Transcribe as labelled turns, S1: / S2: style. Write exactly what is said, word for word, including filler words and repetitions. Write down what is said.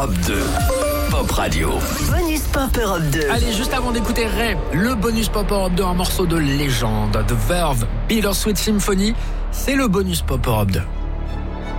S1: Europe deux. Pop Radio.
S2: Bonus Pop Europe deux.
S3: Allez, juste avant d'écouter Ray, le bonus Pop Europe deux, un morceau de légende, The Verve, Bittersweet Symphony, c'est le bonus Pop Europe deux.